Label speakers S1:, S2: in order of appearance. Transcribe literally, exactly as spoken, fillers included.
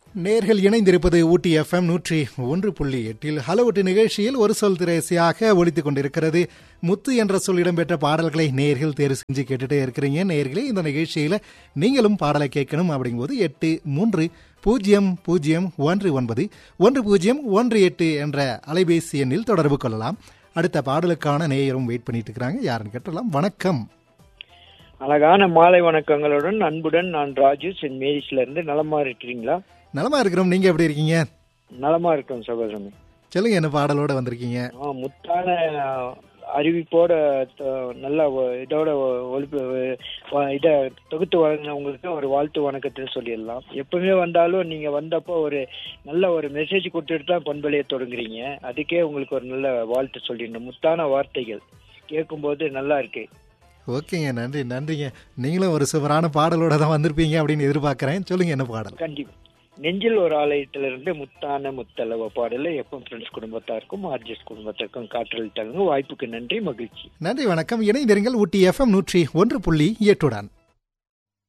S1: நேர்கள் இணைந்திருப்பது ஊட்டி எஃப்எம் நூற்றி ஒன்று புள்ளி எட்டில் ஹலோட்டு நிகழ்ச்சியில் ஒரு சொல் திரைசியாக ஒலித்துக் கொண்டிருக்கிறது. முத்து என்ற சொல் இடம்பெற்ற பாடல்களை நேர்கள் தேர்வு செஞ்சு கேட்டுட்டே இருக்கிறீங்க. நேர்களே, இந்த நிகழ்ச்சியில நீங்களும் பாடலை கேட்கணும் அப்படிங்கும்போது எட்டு மூன்று பூஜ்ஜியம் பூஜ்ஜியம் ஒன்று ஒன்பது ஒன்று பூஜ்ஜியம் ஒன்று எட்டு என்ற அலைபேசி எண்ணில் தொடர்பு கொள்ளலாம். அடுத்த பாடலுக்கான நேயரும் வெயிட் பண்ணிட்டு இருக்கிறாங்க. யாருன்னு கேட்டலாம். வணக்கம்.
S2: அழகான மாலை வணக்கங்களுடன் அன்புடன் நான் ராஜு சென்ட் மேரிஸ்ல இருந்து. நலமா இருக்கிறீங்களா?
S1: நலமா இருக்கிறோம். நீங்க எப்படி இருக்கீங்க?
S2: நலமா இருக்கோம் சகோதரமே.
S1: சொல்லுங்க, என்ன பாடலோட வந்திருக்கீங்க?
S2: முத்தான அறிவிப்போட நல்ல இதோட ஒழிப்பு இதை தொகுத்து வழங்கினவங்களுக்கு ஒரு வாழ்த்து வணக்கத்தை சொல்லிடலாம். எப்பவுமே வந்தாலும் நீங்க வந்தப்போ ஒரு நல்ல ஒரு மெசேஜ் கொடுத்துட்டு தான் பண்பலையை தொடங்குறீங்க. அதுக்கே உங்களுக்கு ஒரு நல்ல வாழ்த்து சொல்லிடணும். முத்தான வார்த்தைகள் கேட்கும்போது நல்லா இருக்கு.
S1: ஓகேங்க, நன்றி நன்றிங்க. நீங்களும் ஒரு சூப்பரான பாடலோட தான் வந்திருப்பீங்க அப்படின்னு எதிர்பார்க்கிறேன். சொல்லுங்க, என்ன பாடல்?
S2: கண்டிப்பா. நெஞ்சில் ஒரு ஆலயத்திலிருந்து முத்தான முத்தளவ பாடல எப்போ ஃப்ரெண்ட்ஸ் குடும்பத்தாருக்கும் ஆர்ஜிஎஸ் குடும்பத்திற்கும் காற்றளித்தாங்க. வாய்ப்புக்கு நன்றி, மகிழ்ச்சி.
S1: நன்றி, வணக்கம். இணைந்திருங்கள் ஊட்டி எஃப்எம் நூற்றி ஒன்று புள்ளி எட்டுடன்.